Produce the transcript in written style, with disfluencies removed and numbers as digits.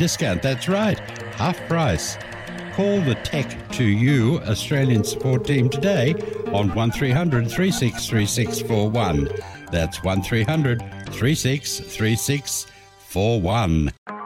discount. That's right, half price. Call the Tech2U Australian support team today on 1300 363641. That's 1300 363641.